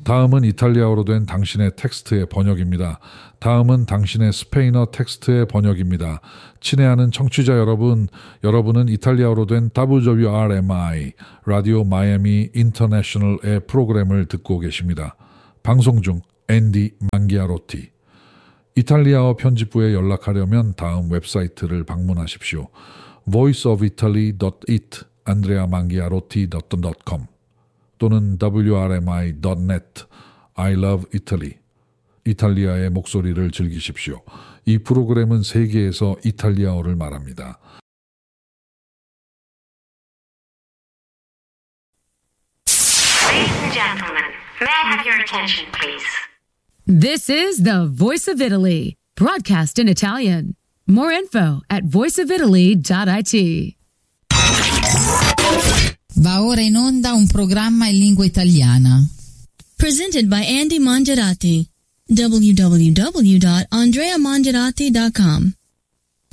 다음은 이탈리아어로 된 당신의 텍스트의 번역입니다. 다음은 당신의 스페인어 텍스트의 번역입니다. 친애하는 청취자 여러분, 여러분은 이탈리아어로 된 WRMI, 라디오 마이애미 인터내셔널의 프로그램을 듣고 계십니다. 방송 중 앤디 망기아로티. 이탈리아어 편집부에 연락하려면 다음 웹사이트를 방문하십시오. voiceofitaly.it, andreamangiarotti.com 또는 wrmi.net, I love Italy. 이탈리아의 목소리를 즐기십시오. 이 프로그램은 세계에서 이탈리아어를 말합니다. Ladies and gentlemen, may I have your attention, please? This is the Voice of Italy, broadcast in Italian. More info at voiceofitaly.it. Va ora in onda un programma in lingua italiana. Presented by Andy Mangiarati. www.andreamangiarati.com